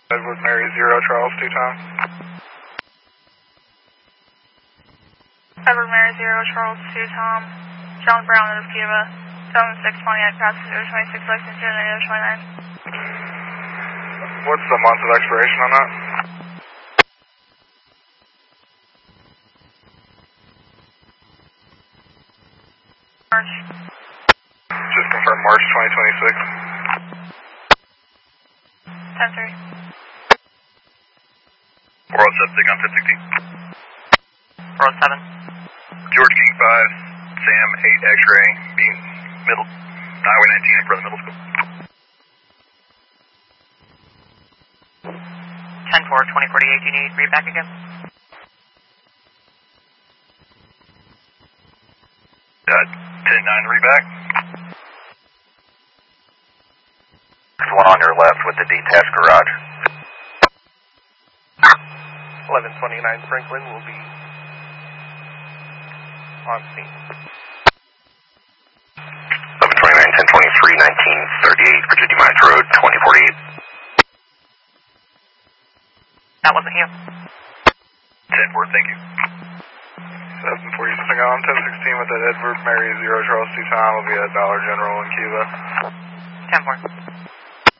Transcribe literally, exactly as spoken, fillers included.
Edward Mary Zero Charles two Tom. Edward Mary Zero Charles two Tom. John Brown of Cuba. seven six twenty-eight passenger twenty-six Lexington negative twenty-nine. What's the month of expiration on that? March. Just confirm March twenty twenty-six. ten three. four oh seven, take on ten sixteen. four oh seven. George King five, Sam eight X-ray, being middle, Highway nineteen in front of the middle school. ten four, twenty forty-eight, do you need read back again? Uh, ten nine, read back. There's one on your left with the detached garage. eleven twenty-nine Franklin will be on scene. eleven twenty-nine, ten twenty-three, nineteen thirty-eight, Virginia Mines Road, twenty forty-eight. That wasn't you. ten four, thank you. seven four, you sing on ten sixteen with that Edward Mary Zero Charles two Tom will be at Dollar General in Cuba. ten four.